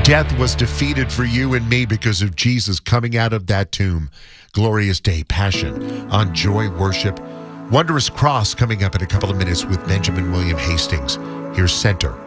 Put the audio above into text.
Death was defeated for you and me because of Jesus coming out of that tomb. Glorious Day, Passion on Joy Worship. Wondrous Cross coming up in a couple of minutes with Benjamin William Hastings. Here's Center